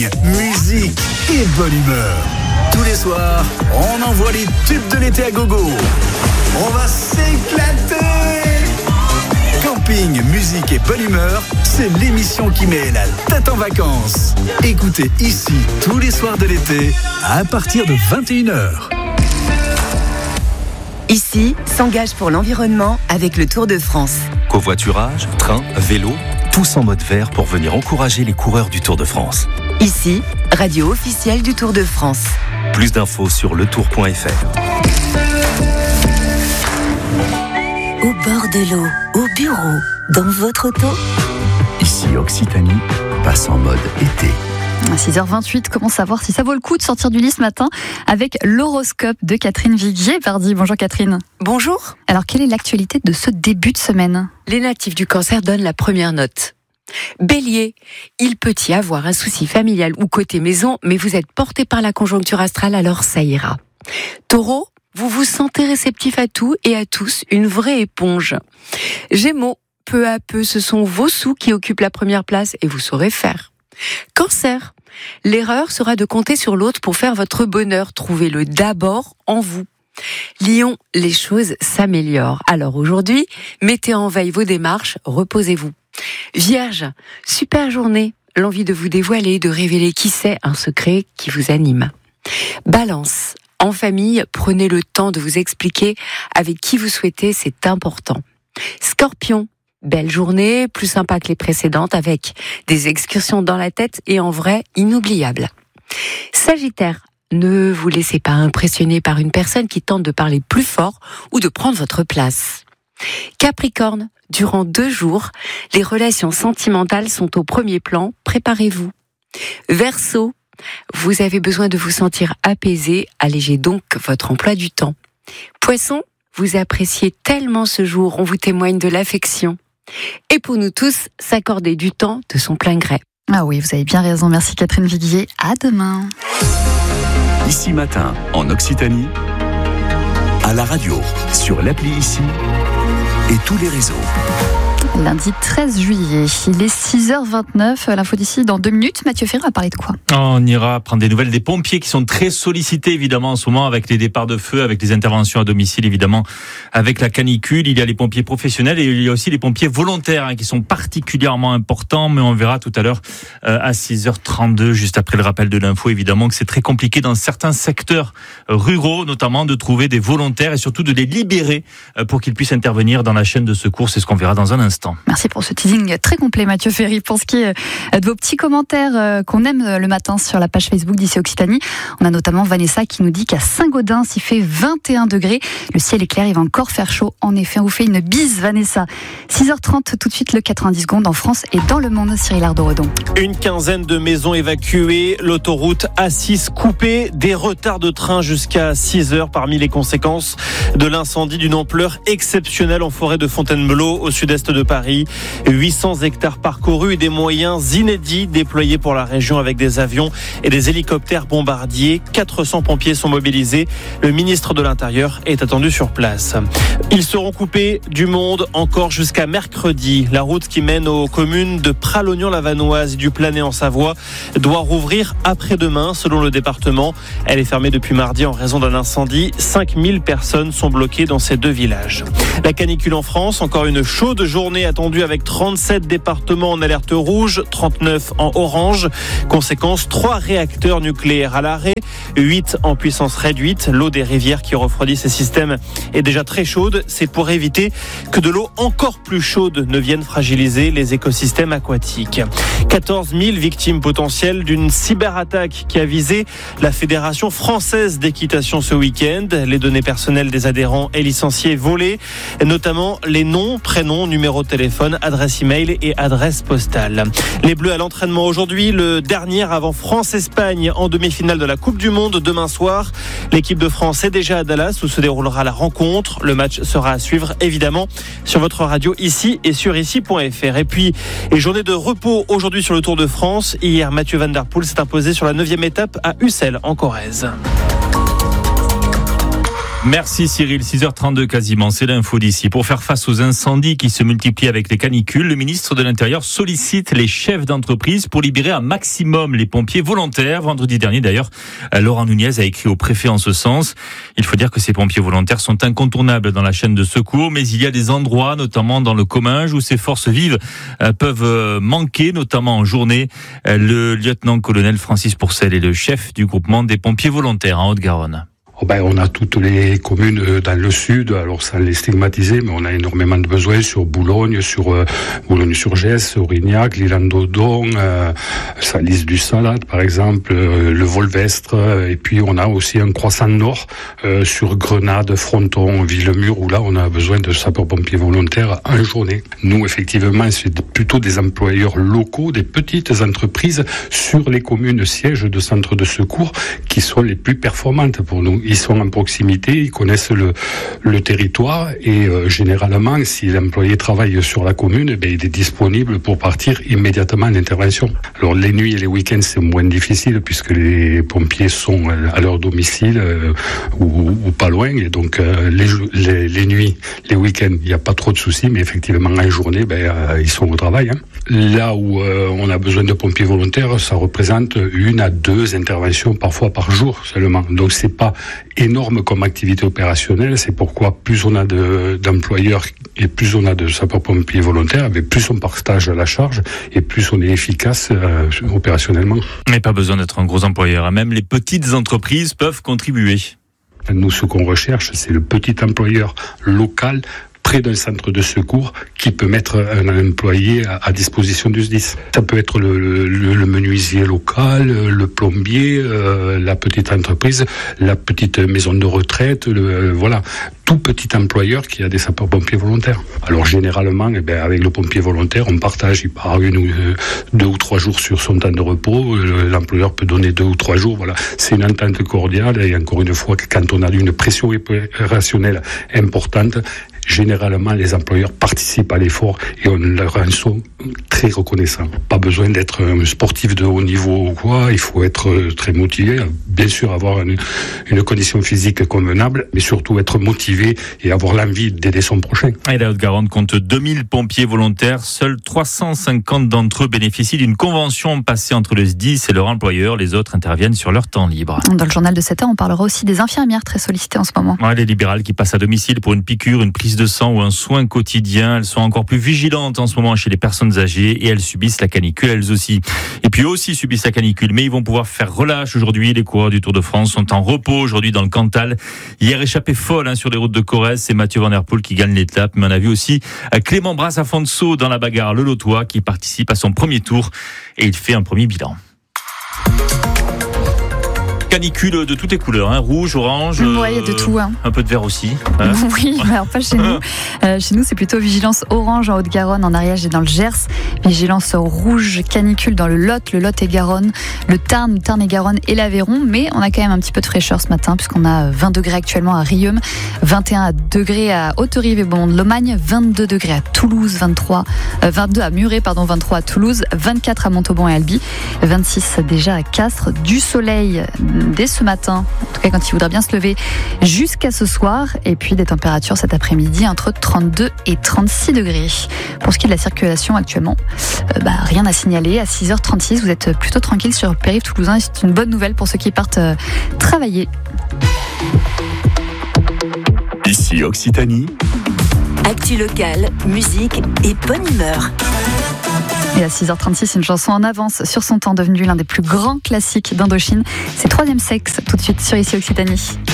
camping, musique et bonne humeur. Tous les soirs, on envoie les tubes de l'été à gogo. On va s'éclater. Camping, musique et bonne humeur, c'est l'émission qui met la tête en vacances. Écoutez ici tous les soirs de l'été à partir de 21h. Ici, s'engage pour l'environnement avec le Tour de France. Covoiturage, train, vélo, tous en mode vert pour venir encourager les coureurs du Tour de France. Ici, radio officielle du Tour de France. Plus d'infos sur letour.fr. Au bord de l'eau, au bureau, dans votre auto. Ici Occitanie, passe en mode été. À 6h28, comment savoir si ça vaut le coup de sortir du lit ce matin avec l'horoscope de Catherine Viguier-Pardy. Bonjour Catherine. Bonjour. Alors, quelle est l'actualité de ce début de semaine ? Les natifs du Cancer donnent la première note. Bélier, il peut y avoir un souci familial ou côté maison, mais vous êtes porté par la conjoncture astrale, alors ça ira. Taureau, vous vous sentez réceptif à tout et à tous, une vraie éponge. Gémeaux, peu à peu, ce sont vos sous qui occupent la première place et vous saurez faire. Cancer, l'erreur sera de compter sur l'autre pour faire votre bonheur. Trouvez-le d'abord en vous. Lion, les choses s'améliorent. Alors aujourd'hui, mettez en veille vos démarches, reposez-vous. Vierge, super journée. L'envie de vous dévoiler, de révéler qui c'est, un secret qui vous anime. Balance, en famille, prenez le temps de vous expliquer avec qui vous souhaitez, c'est important. Scorpion, belle journée, plus sympa que les précédentes, avec des excursions dans la tête et en vrai, inoubliables. Sagittaire, ne vous laissez pas impressionner par une personne qui tente de parler plus fort ou de prendre votre place. Capricorne, durant 2 jours, les relations sentimentales sont au premier plan, préparez-vous. Verseau, vous avez besoin de vous sentir apaisé, allégez donc votre emploi du temps. Poisson, vous appréciez tellement ce jour, on vous témoigne de l'affection. Et pour nous tous, s'accorder du temps de son plein gré. Ah oui, vous avez bien raison. Merci Catherine Viguier. À demain. Ici matin, en Occitanie, à la radio, sur l'appli Ici et tous les réseaux. Lundi 13 juillet, il est 6h29. L'info d'ici dans 2 minutes. Mathieu Ferrand va parler de quoi ? On ira prendre des nouvelles des pompiers qui sont très sollicités évidemment en ce moment avec les départs de feu, avec les interventions à domicile évidemment, avec la canicule. Il y a les pompiers professionnels et il y a aussi les pompiers volontaires qui sont particulièrement importants. Mais on verra tout à l'heure à 6h32, juste après le rappel de l'info évidemment, que c'est très compliqué dans certains secteurs ruraux notamment de trouver des volontaires et surtout de les libérer pour qu'ils puissent intervenir dans la chaîne de secours. C'est ce qu'on verra dans un instant. Merci pour ce teasing très complet, Mathieu Ferry. Pour ce qui est de vos petits commentaires qu'on aime le matin sur la page Facebook d'Ici Occitanie, on a notamment Vanessa qui nous dit qu'à Saint-Gaudens, il fait 21 degrés. Le ciel est clair, il va encore faire chaud. En effet, on vous fait une bise, Vanessa. 6h30, tout de suite, le 90 secondes en France et dans le monde. Cyril Ardo-Redon. Une quinzaine de maisons évacuées, l'autoroute A6 coupée, des retards de train jusqu'à 6h parmi les conséquences de l'incendie d'une ampleur exceptionnelle en forêt de Fontainebleau au sud-est de Paris. 800 hectares parcourus et des moyens inédits déployés pour la région avec des avions et des hélicoptères bombardiers. 400 pompiers sont mobilisés. Le ministre de l'Intérieur est attendu sur place. Ils seront coupés du monde encore jusqu'à mercredi. La route qui mène aux communes de Pralognan-la-Vanoise et du Planay en Savoie doit rouvrir après-demain selon le département. Elle est fermée depuis mardi en raison d'un incendie. 5000 personnes sont bloquées dans ces 2 villages. La canicule en France, encore une chaude journée attendue avec 37 départements en alerte rouge, 39 en orange. Conséquence, 3 réacteurs nucléaires à l'arrêt, 8 en puissance réduite. L'eau des rivières qui refroidit ces systèmes est déjà très chaude. C'est pour éviter que de l'eau encore plus chaude ne vienne fragiliser les écosystèmes aquatiques. 14 000 victimes potentielles d'une cyberattaque qui a visé la Fédération française d'équitation ce week-end. Les données personnelles des adhérents et licenciés volées, notamment les noms, prénoms, numéros de téléphone, adresse email et adresse postale. Les Bleus à l'entraînement aujourd'hui, le dernier avant France-Espagne en demi-finale de la Coupe du Monde demain soir. L'équipe de France est déjà à Dallas où se déroulera la rencontre. Le match sera à suivre évidemment sur votre radio ici et sur ici.fr. Et puis, journée de repos aujourd'hui sur le Tour de France. Hier, Mathieu Van Der Poel s'est imposé sur la 9e étape à Ussel en Corrèze. Merci Cyril, 6h32 quasiment, c'est l'info d'ici. Pour faire face aux incendies qui se multiplient avec les canicules, le ministre de l'Intérieur sollicite les chefs d'entreprise pour libérer un maximum les pompiers volontaires. Vendredi dernier d'ailleurs, Laurent Nunez a écrit au préfet en ce sens. Il faut dire que ces pompiers volontaires sont incontournables dans la chaîne de secours, mais il y a des endroits, notamment dans le Comminges, où ces forces vives peuvent manquer, notamment en journée. Le lieutenant-colonel Francis Pourcel est le chef du groupement des pompiers volontaires en Haute-Garonne. On a toutes les communes dans le sud, alors sans les stigmatiser, mais on a énormément de besoins sur Boulogne, sur Boulogne-sur-Gesse, Aurignac, l'Île-en-Dodon, Salis du Salade par exemple, le Volvestre, et puis on a aussi un croissant nord sur Grenade, Fronton, Villemur, où là on a besoin de sapeurs-pompiers volontaires en journée. Nous effectivement c'est plutôt des employeurs locaux, des petites entreprises sur les communes sièges de centres de secours qui sont les plus performantes pour nous. Ils sont en proximité, ils connaissent le territoire et généralement, si l'employé travaille sur la commune, il est disponible pour partir immédiatement en intervention. Alors les nuits et les week-ends, c'est moins difficile puisque les pompiers sont à leur domicile ou pas loin. Et donc les nuits, les week-ends, il n'y a pas trop de soucis, mais effectivement en journée, ils sont au travail. Là où on a besoin de pompiers volontaires, ça représente 1 à 2 interventions parfois par jour seulement. Donc c'est pas énorme comme activité opérationnelle, c'est pourquoi plus on a d'employeurs et plus on a de sapeurs-pompiers volontaires, plus on partage la charge et plus on est efficace opérationnellement. Mais pas besoin d'être un gros employeur, même les petites entreprises peuvent contribuer. Nous, ce qu'on recherche, c'est le petit employeur local près d'un centre de secours qui peut mettre un employé à disposition du SDIS. Ça peut être le menuisier local, le plombier, la petite entreprise, la petite maison de retraite, voilà, tout petit employeur qui a des sapeurs-pompiers volontaires. Alors généralement, avec le pompier volontaire, on partage, il part 2 ou 3 jours sur son temps de repos, l'employeur peut donner 2 ou 3 jours, voilà. C'est une entente cordiale et encore une fois, quand on a une pression opérationnelle importante, généralement, les employeurs participent à l'effort et on leur en sont très reconnaissants. Pas besoin d'être un sportif de haut niveau ou quoi, il faut être très motivé, bien sûr avoir une condition physique convenable, mais surtout être motivé et avoir l'envie d'aider son prochain. Et la Haute-Garonne compte 2000 pompiers volontaires, seuls 350 d'entre eux bénéficient d'une convention passée entre le SDIS et leur employeur, les autres interviennent sur leur temps libre. Dans le journal de 7h, on parlera aussi des infirmières très sollicitées en ce moment. Les libérales qui passent à domicile pour une piqûre, une prise de sang ou un soin quotidien. Elles sont encore plus vigilantes en ce moment chez les personnes âgées et elles subissent la canicule elles aussi. Et puis eux aussi subissent la canicule, mais ils vont pouvoir faire relâche aujourd'hui. Les coureurs du Tour de France sont en repos aujourd'hui dans le Cantal. Hier, échappée folle sur les routes de Corrèze, c'est Mathieu Van Der Poel qui gagne l'étape. Mais on a vu aussi Clément Brassafonso dans la bagarre, le Lotois, qui participe à son premier tour et il fait un premier bilan. Canicule de toutes les couleurs, rouge, orange, il y a de tout. Un peu de vert aussi. Oui, mais alors pas chez nous. Chez nous, c'est plutôt vigilance orange en Haute-Garonne, en Ariège et dans le Gers. Vigilance rouge canicule dans le Lot et Garonne, le Tarn et Garonne et l'Aveyron. Mais on a quand même un petit peu de fraîcheur ce matin puisqu'on a 20 degrés actuellement à Riom, 21 degrés à Haute-Rive et Beaumont de Lomagne, 22 degrés à Toulouse, 22 à Muret, 23 à Toulouse, 24 à Montauban et Albi, 26 déjà à Castres, du soleil dès ce matin, en tout cas quand il voudra bien se lever, jusqu'à ce soir, et puis des températures cet après-midi entre 32 et 36 degrés. Pour ce qui est de la circulation actuellement, rien à signaler. À 6h36, vous êtes plutôt tranquille sur le périph' toulousain, et c'est une bonne nouvelle pour ceux qui partent travailler. Ici Occitanie. Actu locale, musique et bonne humeur. Et à 6h36, une chanson en avance sur son temps, devenu l'un des plus grands classiques d'Indochine. C'est Troisième Sexe, tout de suite sur Ici Occitanie.